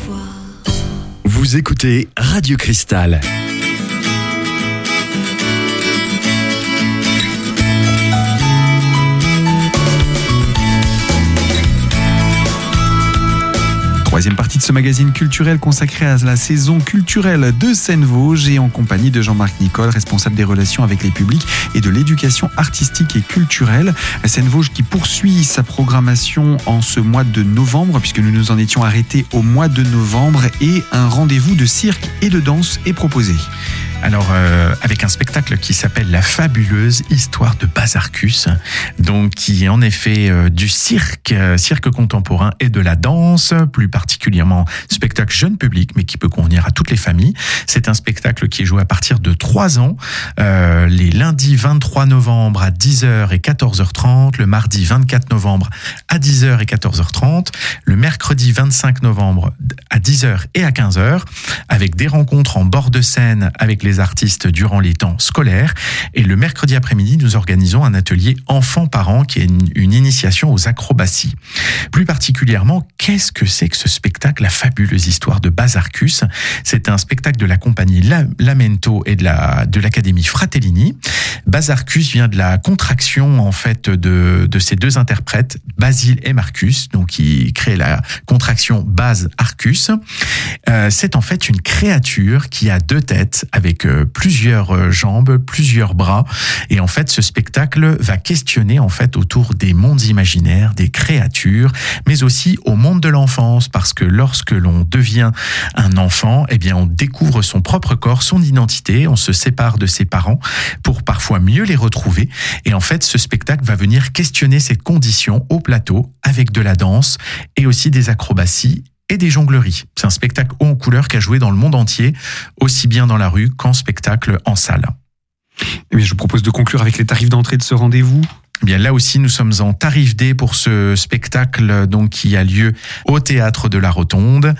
revoir. Vous écoutez Radio Cristal. Troisième partie de ce magazine culturel consacré à la saison culturelle de Seine-Vosges et en compagnie de Jean-Marc Nicole, responsable des relations avec les publics et de l'éducation artistique et culturelle. Seine-Vosges qui poursuit sa programmation en ce mois de novembre, puisque nous nous en étions arrêtés au mois de novembre, et un rendez-vous de cirque et de danse est proposé. Alors, avec un spectacle qui s'appelle La fabuleuse histoire de Bazarcus, donc qui est en effet du cirque contemporain et de la danse, plus particulièrement spectacle jeune public, mais qui peut convenir à toutes les familles. C'est un spectacle qui est joué à partir de 3 ans, les lundis 23 novembre à 10h et 14h30, le mardi 24 novembre à 10h et 14h30, le mercredi 25 novembre à 10h et à 15h, avec des rencontres en bord de scène avec les artistes durant les temps scolaires. Et le mercredi après-midi, nous organisons un atelier enfants-parents qui est une initiation aux acrobaties. Plus particulièrement, qu'est-ce que c'est que ce spectacle, La fabuleuse histoire de Bazarcus? C'est un spectacle de la compagnie Lamento et de l'académie Fratellini. Bazarcus vient de la contraction en fait de ces deux interprètes, Basile et Marcus, donc qui crée la contraction Baz-Arcus. C'est en fait une créature qui a 2 têtes avec plusieurs jambes, plusieurs bras, et en fait ce spectacle va questionner en fait autour des mondes imaginaires, des créatures, mais aussi au monde de l'enfance, parce que lorsque l'on devient un enfant, eh bien on découvre son propre corps, son identité, on se sépare de ses parents pour parfois mieux les retrouver, et en fait ce spectacle va venir questionner cette condition au plateau avec de la danse et aussi des acrobaties et des jongleries. C'est un spectacle haut en couleur qui a joué dans le monde entier, aussi bien dans la rue qu'en spectacle en salle. Eh bien, je vous propose de conclure avec les tarifs d'entrée de ce rendez-vous. Eh bien, là aussi, nous sommes en tarif D pour ce spectacle donc qui a lieu au Théâtre de la Rotonde.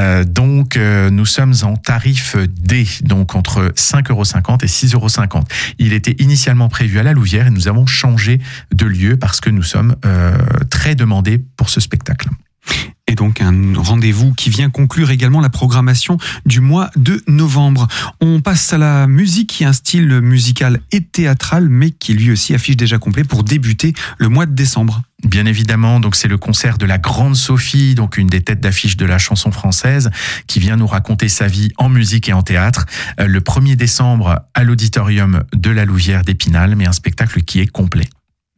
Nous sommes en tarif D, donc entre 5,50 € et 6,50 €. Il était initialement prévu à la Louvière et nous avons changé de lieu parce que nous sommes très demandés pour ce spectacle. Et donc un rendez-vous qui vient conclure également la programmation du mois de novembre. On passe à la musique, qui est un style musical et théâtral, mais qui lui aussi affiche déjà complet pour débuter le mois de décembre. Bien évidemment, donc c'est le concert de la Grande Sophie, donc une des têtes d'affiche de la chanson française, qui vient nous raconter sa vie en musique et en théâtre. Le 1er décembre à l'auditorium de la Louvière d'Épinal, mais un spectacle qui est complet.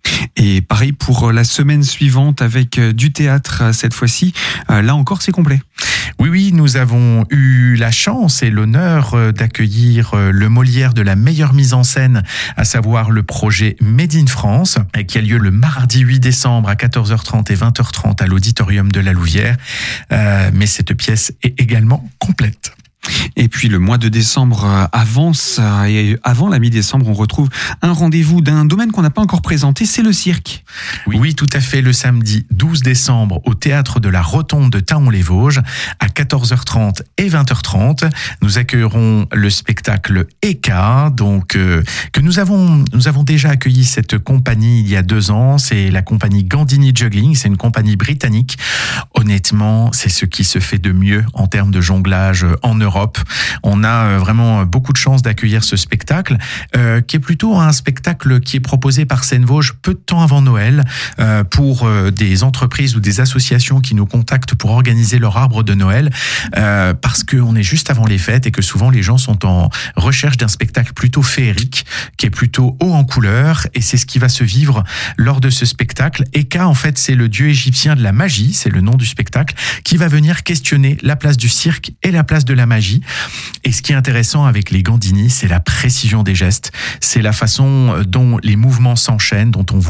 Et pareil pour la semaine suivante avec du théâtre cette fois-ci. Là encore, c'est complet. Oui, nous avons eu la chance et l'honneur d'accueillir le Molière de la meilleure mise en scène, à savoir le projet Made in France, qui a lieu le mardi 8 décembre à 14h30 et 20h30 à l'auditorium de la Louvière. Mais cette pièce est également complète. Et puis le mois de décembre avance, et avant la mi-décembre, on retrouve un rendez-vous d'un domaine qu'on n'a pas encore présenté, c'est le cirque. Oui, tout à fait, le samedi 12 décembre au Théâtre de la Rotonde de Thaon-les-Vosges à 14h30 et 20h30. Nous accueillerons le spectacle Eka, donc que nous avons déjà accueilli cette compagnie il y a 2 ans. C'est la compagnie Gandini Juggling, c'est une compagnie britannique. Honnêtement, c'est ce qui se fait de mieux en termes de jonglage en Europe. On a vraiment beaucoup de chance d'accueillir ce spectacle, qui est plutôt un spectacle qui est proposé par Seine-Vosges peu de temps avant Noël pour des entreprises ou des associations qui nous contactent pour organiser leur arbre de Noël, parce qu'on est juste avant les fêtes et que souvent les gens sont en recherche d'un spectacle plutôt féerique, qui est plutôt haut en couleur, et c'est ce qui va se vivre lors de ce spectacle. Eka, en fait, c'est le dieu égyptien de la magie, c'est le nom du spectacle, qui va venir questionner la place du cirque et la place de la magie. Et ce qui est intéressant avec les Gandini, c'est la précision des gestes, c'est la façon dont les mouvements s'enchaînent, dont on